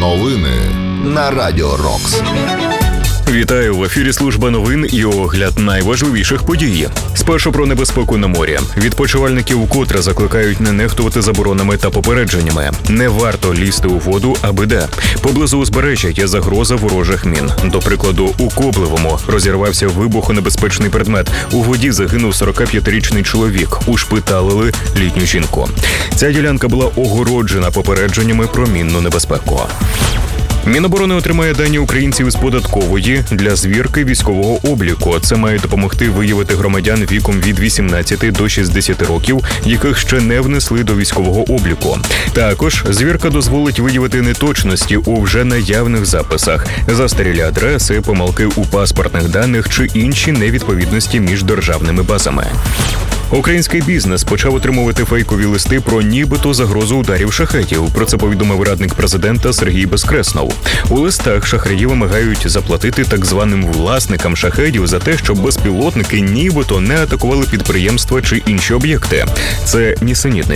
Новини на Радіо Рокс. Вітаю, в ефірі служба новин і огляд найважливіших подій. Спершу про небезпеку на морі. Відпочивальників вкотре закликають не нехтувати заборонами та попередженнями. Не варто лізти у воду аби де. Поблизу узбережжя є загроза ворожих мін. До прикладу, у Коблевому розірвався вибухонебезпечний предмет. У воді загинув 45-річний чоловік. Ушпиталили літню жінку. Ця ділянка була огороджена попередженнями про мінну небезпеку. Міноборони отримає дані українців із податкової для звірки військового обліку. Це має допомогти виявити громадян віком від 18 до 60 років, яких ще не внесли до військового обліку. Також звірка дозволить виявити неточності у вже наявних записах, застарілі адреси, помилки у паспортних даних чи інші невідповідності між державними базами. Український бізнес почав отримувати фейкові листи про нібито загрозу ударів шахедів. Про це повідомив радник президента Сергій Безкреснов. У листах шахраї вимагають заплатити так званим власникам шахедів за те, щоб безпілотники нібито не атакували підприємства чи інші об'єкти. Це нісенітний